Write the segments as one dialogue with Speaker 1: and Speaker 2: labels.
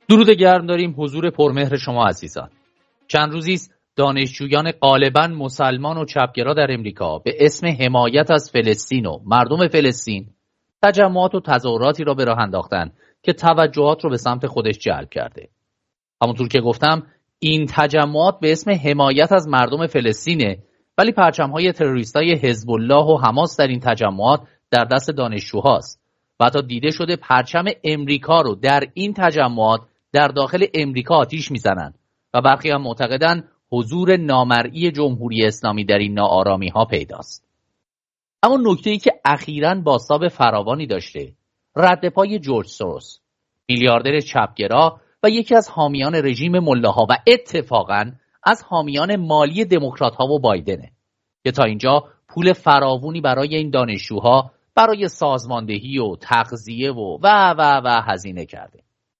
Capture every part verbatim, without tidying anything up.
Speaker 1: درود گرم داریم حضور پرمهر شما عزیزان. چند روزی است دانشجویان غالباً مسلمان و چپگرا در امریکا به اسم حمایت از فلسطین و مردم فلسطین تجمعات و تظاهراتی را به راه انداختند که توجهات را به سمت خودش جلب کرده. همونطور که گفتم این تجمعات به اسم حمایت از مردم فلسطینه، ولی پرچم‌های تروریستای حزب الله و حماس در این تجمعات در دست دانشجوهاست و حتی دیده شده پرچم امریکا رو در این تجمعات در داخل امریکا آتیش میزنن و برخی هم معتقدن حضور نامرئی جمهوری اسلامی در این ناآرامی ها پیداست. اما نکته‌ای که اخیراً بازتاب فراوانی داشته رد پای جورج سوروس، میلیاردر چپگرا و یکی از حامیان رژیم ملاها و اتفاقاً از حامیان مالی دموکرات‌ها و بایدنه که تا اینجا پول فراوانی برای این دانشجوها برای سازماندهی و تغذیه و و و و هزینه کرده.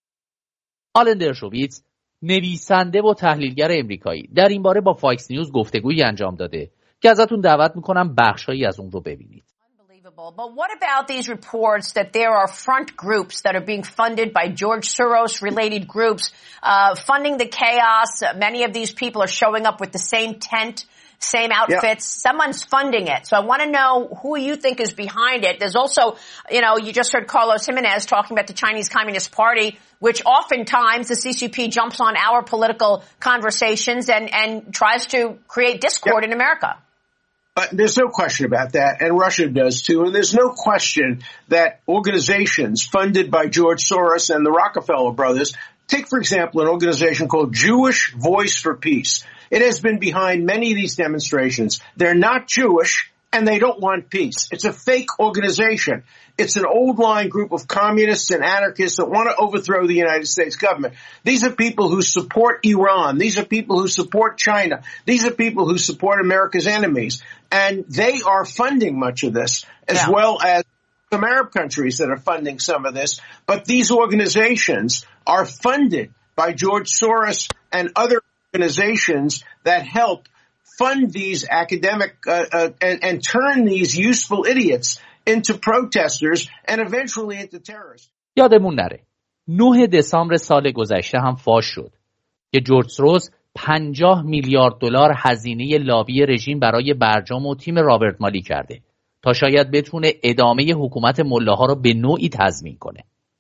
Speaker 1: آلن درشویتز، نویسنده و تحلیلگر امریکایی، در این باره با فاکس نیوز گفتگویی انجام داده که ازتون دعوت میکنم بخشایی از اون رو ببینید.
Speaker 2: But what about these reports that there are front groups that are being funded by George Soros-related groups, uh, funding the chaos? Many of these people are showing up with the same tent, same outfits. Yeah. Someone's funding it. So I want to know who you think is behind it. There's also, you know, you just heard Carlos Jimenez talking about the Chinese Communist Party, which oftentimes the C C P jumps on our political conversations and, and tries to create discord yeah. in America.
Speaker 3: Uh, there's no question about that, and Russia does too. And there's no question that organizations funded by George Soros and the Rockefeller brothers, take, for example, an organization called Jewish Voice for Peace. It has been behind many of these demonstrations. They're not Jewish, and they don't want peace. It's a fake organization. It's an old line group of communists and anarchists that want to overthrow the United States government. These are people who support Iran. These are people who support China. These are people who support America's enemies. And they are funding much of this, as yeah. well as some Arab countries that are funding some of this. But these organizations are funded by George Soros and other organizations that help fund these academic uh, uh, and, and turn these useful idiots into protesters and eventually into terrorists.
Speaker 1: یادمون نره نه دسامبر سال گذشته هم فاش شد که جورج سوروس پنجاه میلیارد دلار هزینه لابی رژیم برای برجام و تیم رابرت مالی کرده تا شاید بتونه ادامه حکومت ملاها رو به نوعی تضمین کنه.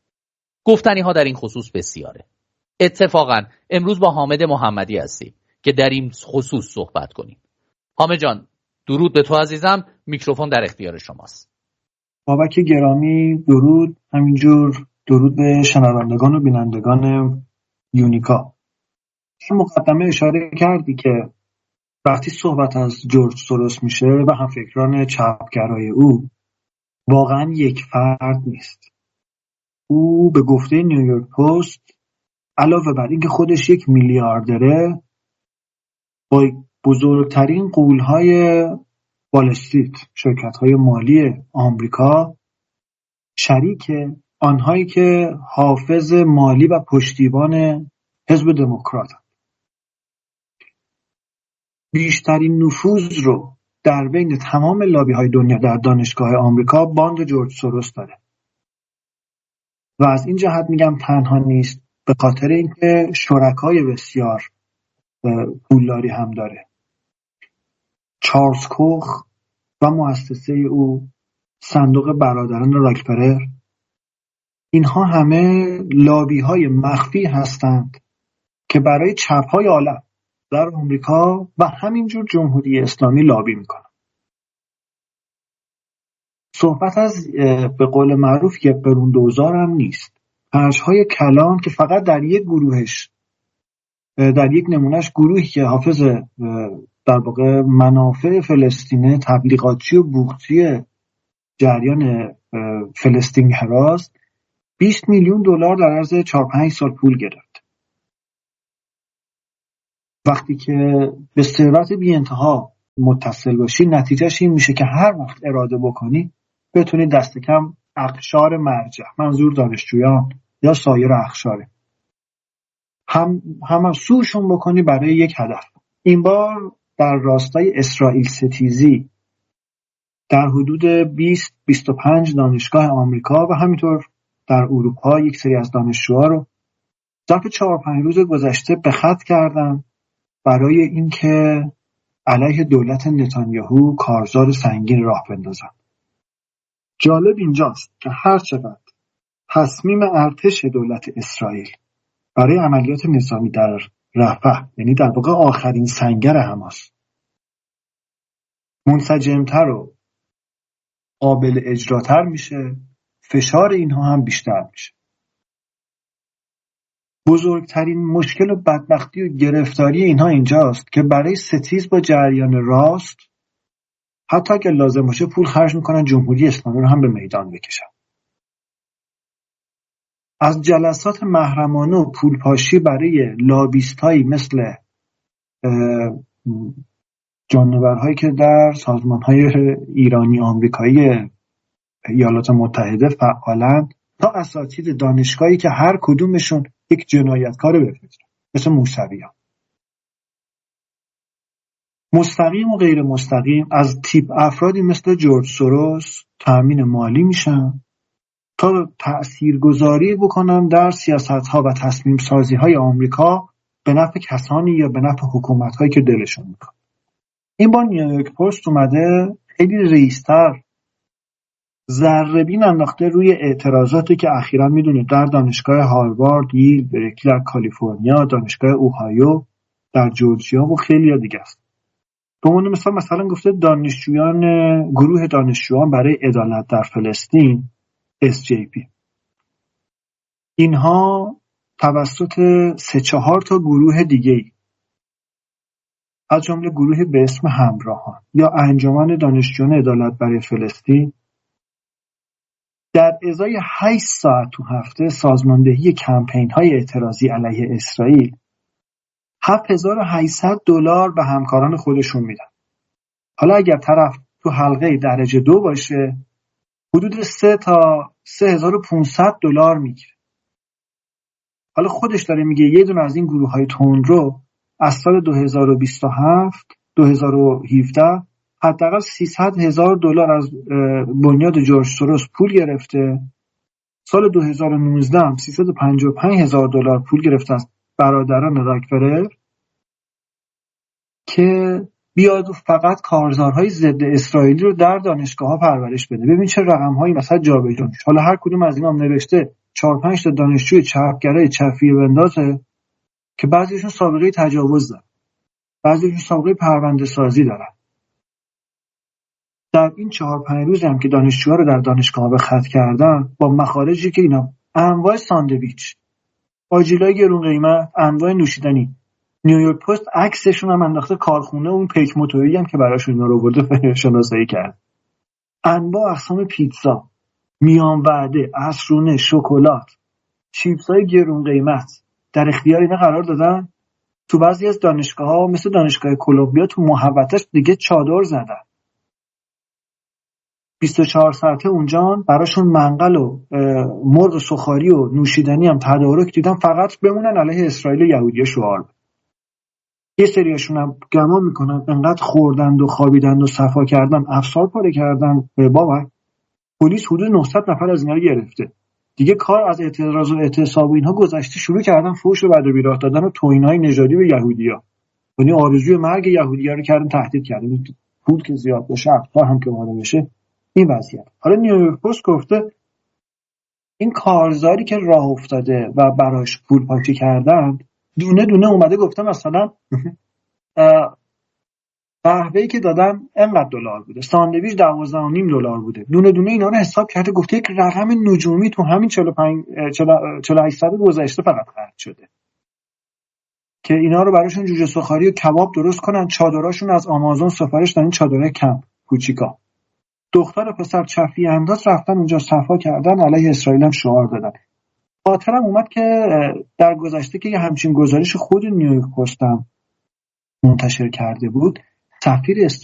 Speaker 1: گفتنی ها در این خصوص بسیاره. اتفاقا امروز با حامد محمدی هستیم که در این خصوص صحبت کنیم. حامد جان، درود به تو عزیزم، میکروفون در اختیار شماست.
Speaker 4: بابک گرامی درود، همینجور درود به شنوندگان و بینندگان یونیکا. این مقدمه اشاره کردی که وقتی صحبت از جورج سوروس میشه و همفکران چپگرای او، واقعا یک فرد نیست. او به گفته نیویورک پست علاوه بر اینکه خودش یک میلیاردره، با بزرگترین غول‌های وال استریت، شرکت‌های مالی آمریکا، شریک آنهایی که حافظ مالی و پشتیبان حزب دموکرات، بیشترین نفوذ رو در بین تمام لابی‌های دنیا در دانشگاه آمریکا باند جورج سوروس داره و از این جهت میگم تنها نیست، به خاطر اینکه شرکای بسیار پولداری هم داره. چارلز کوخ و مؤسسه او، صندوق برادران راکفلر، اینها همه لابی‌های مخفی هستند که برای چپ‌های عالم در آمریکا و همینجور جمهوری اسلامی لابی میکنن. صحبت از به قول معروف یک قرون دوزار هم نیست. خرج‌های کلان که فقط در یک گروهش، در یک نمونهش گروهی که حافظ در واقع منافع فلسطینه، تبلیغاتچی و بوقچی جریان فلسطین هراست، بیست میلیون دلار در عرض چهار پنج سال پول گرفت. وقتی که به ثروت بی انتها متصل باشی، نتیجهش این میشه که هر وقت اراده بکنی بتونی دست کم اقشار مرجع، منظور دانشجویان یا سایر اقشاره، هم هم سوشون بکنی برای یک هدف. این بار در راستای اسرائیل ستیزی در حدود بیست تا بیست و پنج دانشگاه آمریکا و همینطور در اروپا یک سری از دانشجوها رو ظرف چهار پنج روز گذشته به خط کردن برای اینکه علیه دولت نتانیاهو کارزار سنگین راه بندازن. جالب اینجاست که هر چقدر تصمیم ارتش دولت اسرائیل برای عملیات نظامی در رفح، یعنی در واقع آخرین سنگر حماس، منسجمتر و قابل اجراتر میشه، فشار اینها هم بیشتر میشه. بزرگترین مشکل و بدبختی و گرفتاری اینها اینجاست که برای ستیز با جریان راست حتی اگر لازم باشه پول خرج میکنن جمهوری اسلامی رو هم به میدان بکشن. از جلسات محرمانه و پولپاشی برای لابیستایی مثل جانورهایی که در سازمانهای ایرانی آمریکایی ایالات متحده فعالند تا اساتید دانشگاهی که هر کدومشون یک جنایتکار بفرستن مثل موسویان، مستقیم و غیر مستقیم از تیپ افرادی مثل جورج سوروس تأمین مالی میشن تا تأثیرگذاری بکنن در سیاست‌ها و تصمیم سازی‌های آمریکا به نفع کسانی یا به نفع حکومت‌هایی که دلشون میخواد. این بار نیویورک پست اومده خیلی ریزتر ذره‌بین انداخته روی اعتراضاتی که اخیراً میدونید در دانشگاه هاروارد، ییل، برکلی در کالیفرنیا، دانشگاه اوهایو در جورجیا و خیلی دیگه است. به عنوان مثال مثلا گفته دانشجویان گروه دانشجویان برای عدالت در فلسطین اس جی پی، اینها توسط سه چهار تا گروه دیگه‌ای از جمله گروه به اسم همراهان یا انجمن دانشجویان عدالت برای فلسطین در ازای هشت ساعت تو هفته سازماندهی کمپین‌های اعتراضی علیه اسرائیل هفت هزار و هشتصد دلار به همکاران خودشون میدن. حالا اگر طرف تو حلقه درجه دو باشه حدود سه تا سه هزار و پانصد دلار میگیره. حالا خودش داره میگه یه دونه از این گروه‌های تندرو از سال دو هزار و بیست و هفت دو هزار و هفده حداقل سیصد هزار دلار از بنیاد جورج سوروس پول گرفته. سال دو هزار و نوزده هم سیصد و پنجاه و پنج هزار دلار پول گرفته از برادران راکفلر که بیاد فقط کارزارهای ضد اسرائیلی رو در دانشگاه‌ها پرورش بده. ببین چه رقم‌هایی مثلا جابجا میشه. حالا هر کدوم از اینا هم نوشته چهار پنج تا دانشجوی چپگرای چفیه بندازه که بعضیشون سابقه تجاوز دارن، بعضیشون سابقه پرونده سازی دارن. در این چهار پنج روز هم که دانشجوها رو در دانشگاه به خط کردن با مخارجی که اینا انواع ساندویچ، آجیلای گرون قیمت، انواع نوشیدنی. نیویورک پست عکسشون هم انداخته کارخونه اون پیک موتوری هم که براشون اینا رو برده شناسایی کرد. انواع اقسام پیتزا، میان وعده، عصرونه، شکلات، چیپسای گرون قیمت در اختیار اینا قرار دادن. تو بعضی از دانشگاه‌ها مثل دانشگاه کلمبیا تو محوطه‌اش دیگه چادر زدن. بیست و چهار ساعته اونجا براشون منقل و مرغ سوخاری و نوشیدنی هم تدارک دیدن فقط بمونن علیه اسرائیل و یهودی‌ها شعار بدن. یه سریاشون هم گمان میکنن انقدر خوردند و خوابیدند و صفا کردن افسار پاره کردن بابا پلیس حدود نهصد نفر از اینا رو گرفته. دیگه کار از اعتراض و اعتصاب و اینها گذشته، شروع کردن فحش و بد و بیراه دادن و توهین‌های نژادی به یهودی‌ها. یعنی آرزوی مرگ یهودی‌ها رو کردن، تهدید کردن پول که زیاد بشه افکار هم که وارد بشه این وضعیت. حالا نیویورک پست گفته این کارزاری که راه افتاده و براش پول پاکی کردن دونه دونه اومده گفته مثلا قهوه‌ای که دادن اینقدر دلار بوده، ساندویچ دوازده و نیم دلار بوده. دونه دونه اینا رو حساب کرده گفته یک رقم نجومی تو همین چهل و پنج چهل و هشت سال گذشته فقط خرج شده که اینا رو براشون جوجه سوخاری و کباب درست کنن. چادراشون از آمازون سفارش دادن، چادرای کم کوچیکا. دختر پسر چفی انداز رفتن اونجا صفا کردن، علیه اسرائیل هم شعار دادن. خاطرم اومد که در گذشته که یه همچین گزارش خود نیویورک پست هم منتشر کرده بود، سفیر